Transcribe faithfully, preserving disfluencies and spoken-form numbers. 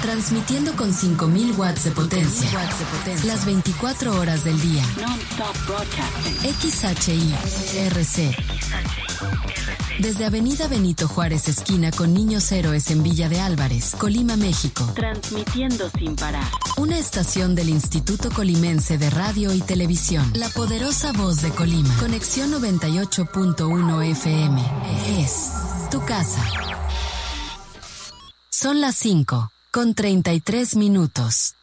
Transmitiendo con cinco mil watts de potencia. Las veinticuatro horas del día. X H I R C. Desde Avenida Benito Juárez, esquina con Niños Héroes en Villa de Álvarez, Colima, México. Transmitiendo sin parar. Una estación del Instituto Colimense de Radio y Televisión. La poderosa voz de Colima. Conexión noventa y ocho punto uno F M. Es tu casa. Son las cinco, con treinta y tres minutos.